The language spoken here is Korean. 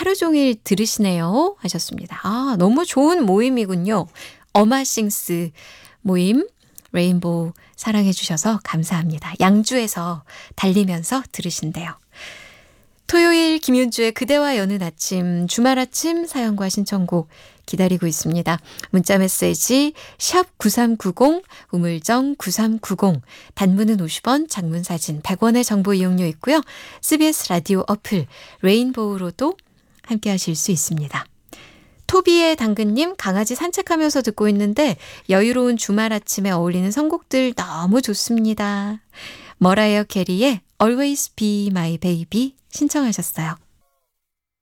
하루 종일 들으시네요 하셨습니다. 아, 너무 좋은 모임이군요. 어마싱스 모임 레인보우 사랑해 주셔서 감사합니다. 양주에서 달리면서 들으신대요. 토요일 김윤주의 그대와 여는 아침, 주말 아침 사연과 신청곡 기다리고 있습니다. 문자메시지 샵 9390, 우물정 9390, 단문은 50원, 장문사진 100원의 정보 이용료 있고요. CBS 라디오 어플 레인보우로도 함께 하실 수 있습니다. 토비의 당근님, 강아지 산책하면서 듣고 있는데 여유로운 주말 아침에 어울리는 선곡들 너무 좋습니다. 머라이어 캐리의 Always Be My Baby 신청하셨어요.